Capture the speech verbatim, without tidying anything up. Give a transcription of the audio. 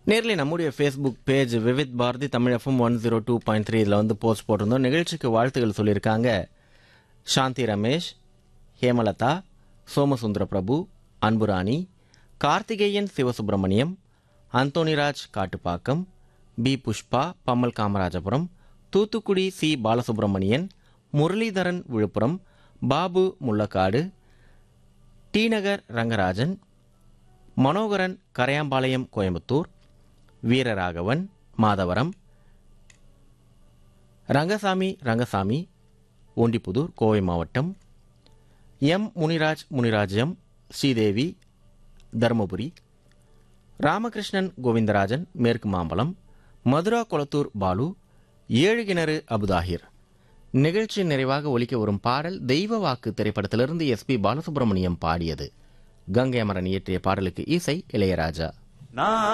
நேரில் நம்முடைய Facebook page Vividh Bharathi Tamil FM one zero two point three இதில் வந்து போஸ்ட் போட்டிருந்தோம். நிகழ்ச்சிக்கு வாழ்த்துக்கள் சொல்லியிருக்காங்க சாந்தி ரமேஷ், ஹேமலதா, சோமசுந்தர பிரபு, Anburani, Karthikeyan Sivasubramaniam, Antonyraj Kattupakkam, B Pushpa Pammal Kamarajapuram, Thoothukudi C Balasubramanian, Muralidharan Villupuram, Babu Mullakkadu, D நகர் ரங்கராஜன், மனோகரன் கரையாம்பாளையம் கோயம்புத்தூர், வீரராகவன் மாதவரம், ரங்கசாமி ரங்கசாமி ஒண்டிப்புதூர் கோவை மாவட்டம், எம் முனிராஜ் முனிராஜ்யம் ஸ்ரீதேவி தருமபுரி, ராமகிருஷ்ணன் கோவிந்தராஜன் மேற்கு மாம்பலம், மதுரா கொளத்தூர் பாலு, ஏழு கிணறு அபுதாஹிர். நிகழ்ச்சி நிறைவாக ஒலிக்க வரும் பாடல் தெய்வ வாக்கு திரைப்படத்திலிருந்து எஸ் பி பாலசுப்ரமணியம் பாடியது. கங்கை அமரன் இயற்றிய பாடலுக்கு இசை இளையராஜா.